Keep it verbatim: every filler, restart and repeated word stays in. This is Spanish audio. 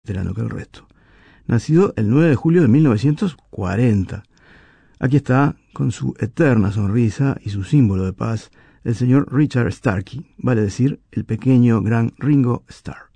veterano que el resto. Nacido el nueve de julio de mil novecientos cuarenta. Aquí está, con su eterna sonrisa y su símbolo de paz, el señor Richard Starkey, vale decir, el pequeño gran Ringo Starr.